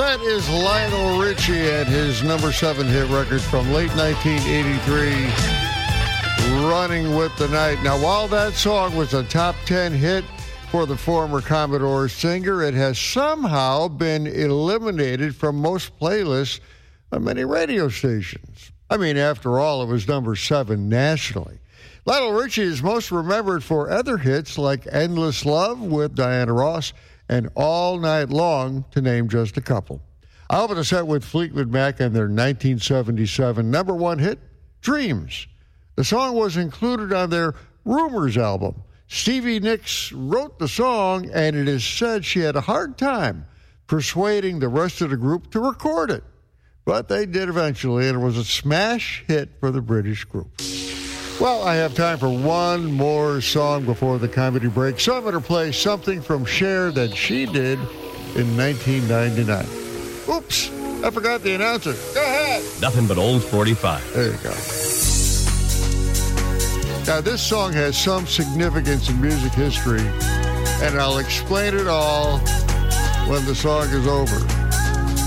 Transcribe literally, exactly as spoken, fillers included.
That is Lionel Richie and his number seven hit record from late nineteen eighty-three, Running with the Night. Now, while that song was a top ten hit for the former Commodore singer, it has somehow been eliminated from most playlists on many radio stations. I mean, after all, it was number seven nationally. Lionel Richie is most remembered for other hits like Endless Love with Diana Ross and All Night Long, to name just a couple. I open a set with Fleetwood Mac and their nineteen seventy-seven number one hit, Dreams. The song was included on their Rumors album. Stevie Nicks wrote the song, and it is said she had a hard time persuading the rest of the group to record it. But they did eventually, and it was a smash hit for the British group. Well, I have time for one more song before the comedy break. So I'm going to play something from Cher that she did in nineteen ninety-nine. Oops, I forgot the announcer. Go ahead. Nothing but old forty-five. There you go. Now, this song has some significance in music history, and I'll explain it all when the song is over.